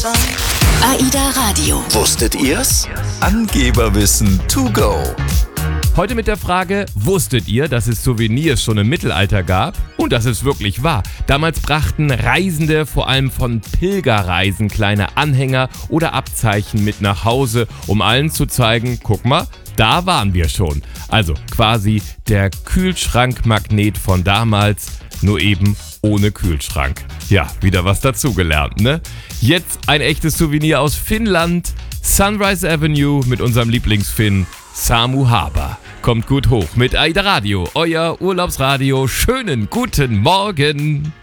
AIDA Radio. Wusstet ihr's? Angeberwissen to go. Heute mit der Frage, wusstet ihr, dass es Souvenirs schon im Mittelalter gab? Und das ist wirklich wahr. Damals brachten Reisende vor allem von Pilgerreisen kleine Anhänger oder Abzeichen mit nach Hause, um allen zu zeigen, guck mal, da waren wir schon. Also quasi der Kühlschrankmagnet von damals, nur eben ohne Kühlschrank. Ja, wieder was dazugelernt, ne? Jetzt ein echtes Souvenir aus Finnland. Sunrise Avenue mit unserem Lieblingsfinn Samu Haber. Kommt gut hoch mit AIDA Radio, euer Urlaubsradio. Schönen guten Morgen.